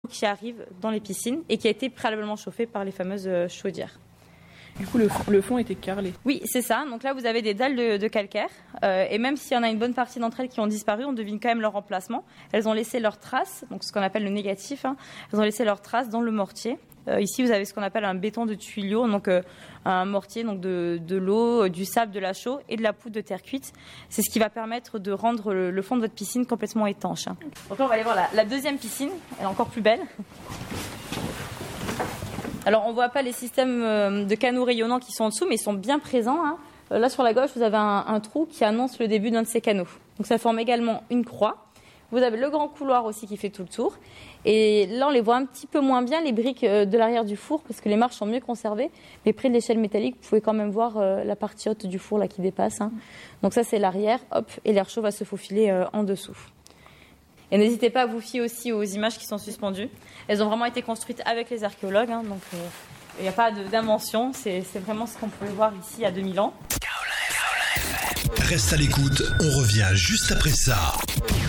qui arrive dans les piscines et qui a été préalablement chauffé par les fameuses chaudières. Du coup, le fond était carrelé. Oui, c'est ça. Donc là, vous avez des dalles de calcaire. Et même s'il y en a une bonne partie d'entre elles qui ont disparu, on devine quand même leur emplacement. Elles ont laissé leurs traces, donc ce qu'on appelle le négatif. Elles ont laissé leurs traces dans le mortier. Ici, vous avez ce qu'on appelle un béton de tuyau, donc un mortier donc de l'eau, du sable, de la chaux et de la poudre de terre cuite. C'est ce qui va permettre de rendre le fond de votre piscine complètement étanche. Donc là, on va aller voir la deuxième piscine. Elle est encore plus belle. Alors, on ne voit pas les systèmes de canaux rayonnants qui sont en dessous, mais ils sont bien présents. Là, sur la gauche, vous avez un trou qui annonce le début d'un de ces canaux. Donc, ça forme également une croix. Vous avez le grand couloir aussi qui fait tout le tour. Et là, on les voit un petit peu moins bien, les briques de l'arrière du four, parce que les marches sont mieux conservées. Mais près de l'échelle métallique, vous pouvez quand même voir la partie haute du four là, qui dépasse. Donc ça, c'est l'arrière. Hop, et l'air chaud va se faufiler en dessous. Et n'hésitez pas à vous fier aussi aux images qui sont suspendues. Elles ont vraiment été construites avec les archéologues, donc il n'y a pas d'invention. C'est vraiment ce qu'on pouvait voir ici il y a 2000 ans. Reste à l'écoute, on revient juste après ça.